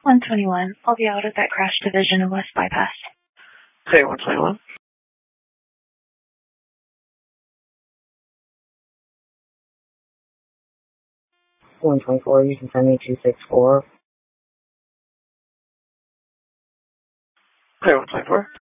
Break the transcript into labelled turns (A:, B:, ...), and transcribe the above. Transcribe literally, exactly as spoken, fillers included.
A: one twenty-one. I'll be out at that crash division in West Bypass.
B: Okay, one twenty-one.
C: one twenty-four, you can send me two six four.
B: Okay, one twenty-four.